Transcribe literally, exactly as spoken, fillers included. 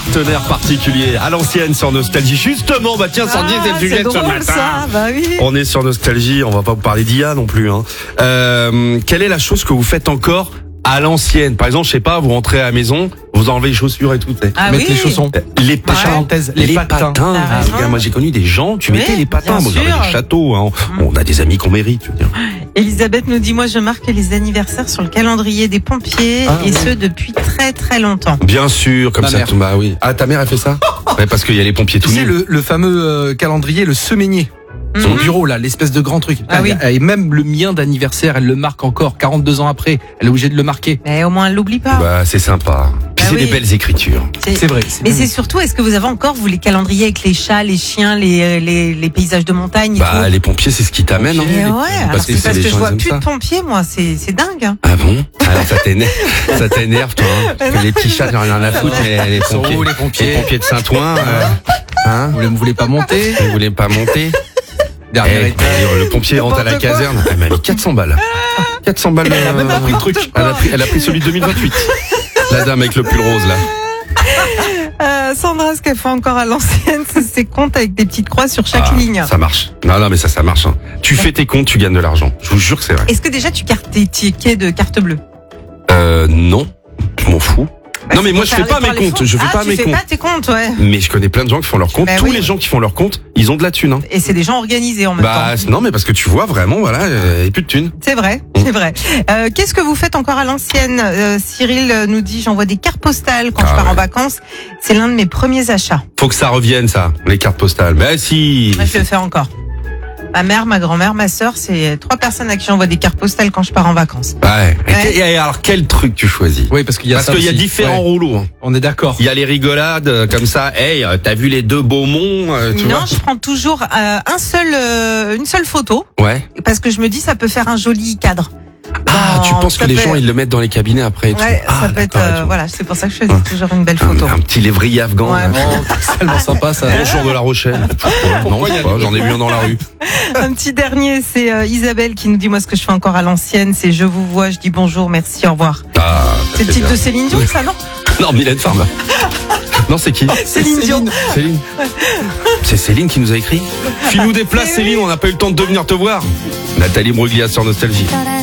partenaire particulier à l'ancienne sur Nostalgie. Justement, bah tiens, Sandy, Ah, c'est le sujet c'est de ce drôle, matin. ça, bah oui. On est sur Nostalgie, on va pas vous parler d'I A non plus. Hein. Euh, quelle est la chose que vous faites encore à l'ancienne? Par exemple, je sais pas, vous rentrez à la maison, vous enlevez les chaussures et tout. Ah Mettre oui. les chaussons. Les patins. Parenthèse, les, Les patins. patins. T'as Ah, raison. regarde, moi j'ai connu des gens, tu Oui, mettais les patins. bien Vous avez sûr. des châteaux. Hein. On a des amis qu'on mérite. Je veux dire. Elisabeth nous dit, moi je marque les anniversaires sur le calendrier des pompiers Ah, et oui. ce depuis très très longtemps. Bien sûr, comme Ma ça. mère. Tout, bah oui. Ah, ta mère a fait ça? Ouais, parce qu'il y a les pompiers Tu tout sais, nus. le, le fameux euh, calendrier, le semainier. Son Mhm. bureau, là, l'espèce de grand truc. Ah oui. Et même le mien d'anniversaire, elle le marque encore quarante-deux ans après. Elle est obligée de le marquer. Mais au moins elle l'oublie pas. Bah, c'est sympa. Puis Bah c'est oui. des belles écritures. C'est vrai. Mais c'est surtout, est-ce que vous avez encore, vous, les calendriers avec les chats, les chiens, les, les, les paysages de montagne et Bah, tout? les pompiers, c'est ce qui t'amène. Hein. Mais ouais, alors Parce que c'est c'est parce les que je gens, vois ils aiment plus ça. de pompiers, moi, c'est c'est dingue. Hein. Ah bon? Alors ça t'énerve, ça t'énerve toi. Hein parce que les petits chats, j'en ai rien à foutre, mais les pompiers, Oh, les pompiers. les pompiers de Saint-Ouen, euh, hein, Vous ne voulez pas monter? vous voulez pas monter? Dernière Eh, étape. le pompier rentre à la N'importe quoi. caserne, elle m'a mis quatre cents balles. quatre cents balles. Elle a même euh, pris le truc. Elle a pris, elle a pris celui de deux mille vingt-huit. La dame avec le pull rose là. Euh, Sandra, ce qu'elle fait encore à l'ancienne, c'est ses comptes avec des petites croix sur chaque Ah, ligne. ça marche. Non, non, mais ça, ça marche. Hein. Tu fais tes comptes, tu gagnes de l'argent. Je vous jure que c'est vrai. Est-ce que déjà tu cartes tes tickets de carte bleue? Euh, non, je m'en fous. Bah, non, mais c'est moi pour je fais faire pas les- mes pour les comptes. fonds. Je fais ah, pas tu mes fais comptes. pas tes comptes, ouais. Mais je connais plein de gens qui font leurs comptes. Bah Tous oui. les gens qui font leurs comptes, ils ont de la thune. Hein. Et c'est des gens organisés en même Bah temps. non, mais parce que tu vois vraiment, voilà, il n'y a plus de thunes. C'est vrai, c'est vrai. Euh, Qu'est-ce que vous faites encore à l'ancienne? euh, Cyril euh, nous dit, j'envoie des cartes postales quand Ah je pars ouais. en vacances. C'est l'un de mes premiers achats. Faut que ça revienne, ça, les cartes postales. Bah si. Moi, je le fais encore. Ma mère, ma grand-mère, ma sœur, c'est trois personnes à qui j'envoie des cartes postales quand je pars en vacances. Ouais. Et Ouais. que- et alors quel truc tu choisis? Oui, parce qu'il y a Parce ça qu'il y a aussi. différents Ouais, rouleaux. Hein. on est d'accord. Il y a les rigolades euh, comme ça. Hey, euh, t'as vu les deux Beaumont, euh, tu non, vois? je prends toujours euh, un seul, euh, une seule photo Ouais. parce que je me dis ça peut faire un joli cadre. Ah, Dans- tu penses que ça les peut- gens ils le mettent dans les cabinets après et tout. Ouais, Ah, ça peut être, d'accord, et euh, tout. voilà, c'est pour ça que je choisis toujours une belle photo. Un, un petit lévrier afghan. Ouais. là. Oh, c'est tellement sympa ça. Bonjour de La Rochelle. non, Pourquoi je il y sais a pas, des- j'en ai vu un dans la rue. Un petit dernier, c'est euh, Isabelle qui nous dit moi ce que je fais encore à l'ancienne, c'est je vous vois, je dis bonjour, merci, au revoir. Ah, C'est le titre de Céline Dion, ça non? Non, Mylène Farmer. Non, c'est qui? Céline Dion. Céline. C'est Céline qui nous a écrit. File-nous des places, Eh oui. Céline, on n'a pas eu le temps de venir te voir. Nathalie Bruglia sur Nostalgie.